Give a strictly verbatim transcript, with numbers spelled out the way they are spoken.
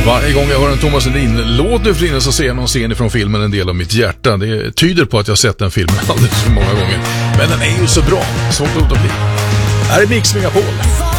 Varje gång jag hör en Thomas Ledin-låt nu för tiden så ser jag någon scen från filmen En del av mitt hjärta. Det tyder på att jag har sett den filmen alldeles för många gånger. Men den är ju så bra. Svårt att låta bli. Här är Mix Megapol.